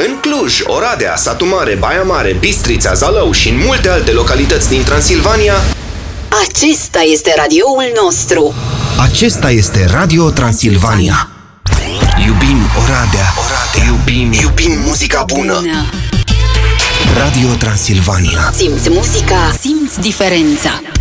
În Cluj, Oradea, Satu Mare, Baia Mare, Bistrița, Zalău și în multe alte localități din Transilvania, acesta este radioul nostru. Acesta este Radio Transilvania. Iubim Oradea, iubim muzica bună. Bună. Radio Transilvania. Simți muzica, simți diferența.